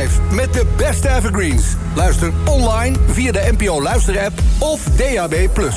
5 met de beste evergreens. Luister online via de NPO Luister-app of DAB+.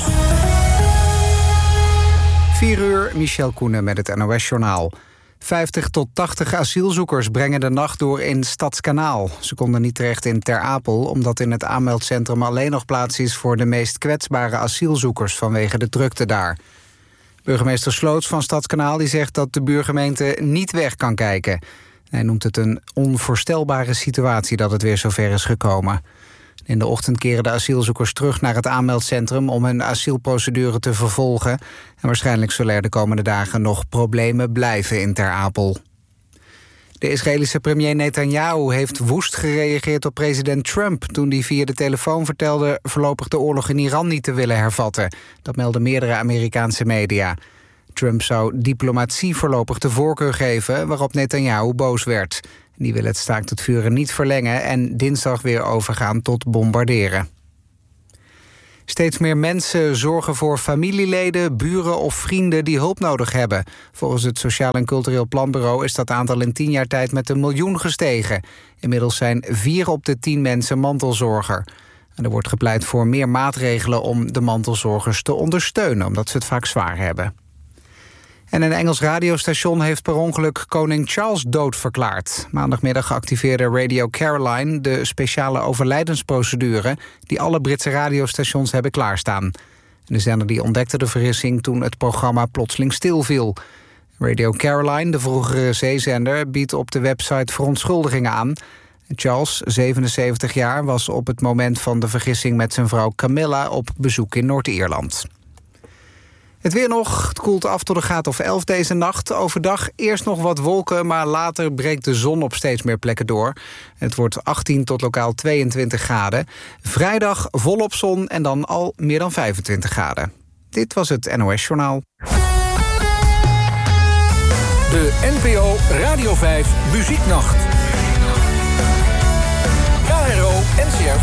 4 uur, Michel Koenen met het NOS-journaal. 50 tot 80 asielzoekers brengen de nacht door in Stadskanaal. Ze konden niet terecht in Ter Apel, omdat in het aanmeldcentrum alleen nog plaats is voor de meest kwetsbare asielzoekers vanwege de drukte daar. Burgemeester Sloots van Stadskanaal die zegt dat de buurgemeente niet weg kan kijken. Hij noemt het een onvoorstelbare situatie dat het weer zover is gekomen. In de ochtend keren de asielzoekers terug naar het aanmeldcentrum om hun asielprocedure te vervolgen. En waarschijnlijk zullen er de komende dagen nog problemen blijven in Ter Apel. De Israëlische premier Netanyahu heeft woest gereageerd op president Trump toen hij via de telefoon vertelde voorlopig de oorlog in Iran niet te willen hervatten. Dat melden meerdere Amerikaanse media. Trump zou diplomatie voorlopig de voorkeur geven, waarop Netanyahu boos werd. Die wil het staakt het vuren niet verlengen en dinsdag weer overgaan tot bombarderen. Steeds meer mensen zorgen voor familieleden, buren of vrienden die hulp nodig hebben. Volgens het Sociaal en Cultureel Planbureau is dat aantal in 10 jaar tijd met 1 miljoen gestegen. Inmiddels zijn 4 op de 10 mensen mantelzorger. En er wordt gepleit voor meer maatregelen om de mantelzorgers te ondersteunen, omdat ze het vaak zwaar hebben. En een Engels radiostation heeft per ongeluk koning Charles doodverklaard. Maandagmiddag activeerde Radio Caroline de speciale overlijdensprocedure die alle Britse radiostations hebben klaarstaan. De zender die ontdekte de vergissing toen het programma plotseling stilviel. Radio Caroline, de vroegere zeezender, biedt op de website verontschuldigingen aan. Charles, 77 jaar, was op het moment van de vergissing met zijn vrouw Camilla op bezoek in Noord-Ierland. Het weer nog, het koelt af tot een graad of 11 deze nacht. Overdag eerst nog wat wolken, maar later breekt de zon op steeds meer plekken door. Het wordt 18 tot lokaal 22 graden. Vrijdag volop zon en dan al meer dan 25 graden. Dit was het NOS Journaal. De NPO Radio 5 Muzieknacht. KRO NCRV.